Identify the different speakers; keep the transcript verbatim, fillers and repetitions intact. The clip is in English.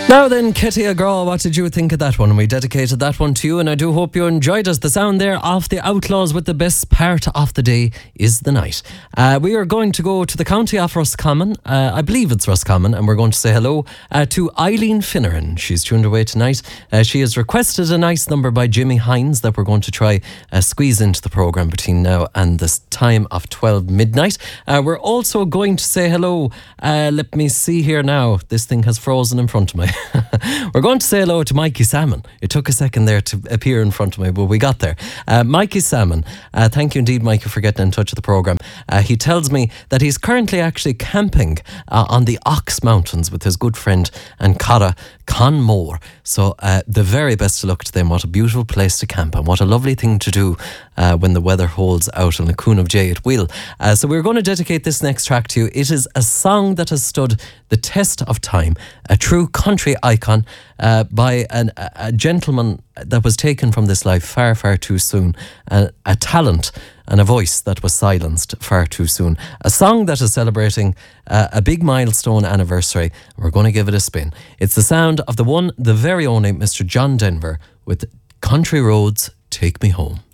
Speaker 1: Now then, Kitty Agraw, what did you think of that one? We dedicated that one to you, and I do hope you enjoyed it. The sound there of the Outlaws with the best part of the day is the night. Uh, we are going to go to the county of Roscommon. Uh, I believe it's Roscommon, and we're going to say hello uh, to Eileen Finneran. She's tuned away tonight. Uh, she has requested a nice number by Jimmy Hines that we're going to try uh, squeeze into the programme between now and this time of twelve midnight. Uh, we're also going to say hello. Uh, let me see here now. This thing has frozen in front of me. We're going to say hello to Mikey Salmon. It took a second there to appear in front of me, but we got there. Uh, Mikey Salmon, uh, thank you indeed, Mikey, for getting in touch with the programme. Uh, he tells me that he's currently actually camping uh, on the Ox Mountains with his good friend and Cara Conmore. So uh, the very best of luck to them. What a beautiful place to camp, and what a lovely thing to do uh, when the weather holds out, and a coon of Jay it will. Uh, so we're going to dedicate this next track to you. It is a song that has stood the test of time, a true country icon uh, by an, a, a gentleman that was taken from this life far, far too soon, a, a talent and a voice that was silenced far too soon. A song that is celebrating uh, a big milestone anniversary. We're going to give it a spin. It's the sound of the one, the very only Mister John Denver with Country Roads, Take Me Home.